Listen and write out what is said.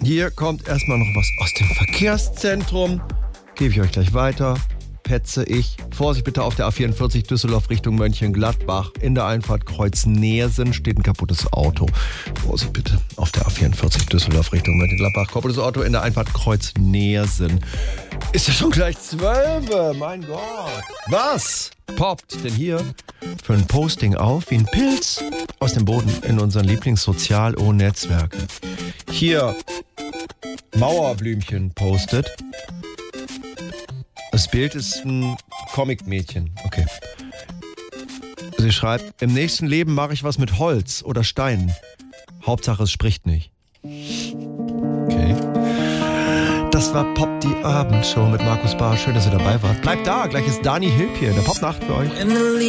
Hier kommt erstmal noch was aus dem Verkehrszentrum. Gebe ich euch gleich weiter. Petze ich. Vorsicht bitte auf der A44 Düsseldorf Richtung Mönchengladbach. In der Einfahrt Kreuz Neersen steht ein kaputtes Auto. Vorsicht bitte auf der A44 Düsseldorf Richtung Mönchengladbach. Kaputtes Auto in der Einfahrt Kreuz Neersen. Ist ja schon gleich 12. Mein Gott. Was poppt denn hier für ein Posting auf wie ein Pilz aus dem Boden in unseren Lieblingssozial-O-Netzwerken? Hier Mauerblümchen postet. Das Bild ist ein Comic-Mädchen. Okay. Sie schreibt, im nächsten Leben mache ich was mit Holz oder Steinen. Hauptsache es spricht nicht. Okay. Das war Pop die Abendshow mit Markus Bahr. Schön, dass ihr dabei wart. Bleibt da, gleich ist Dani Hilp hier in der Popnacht für euch.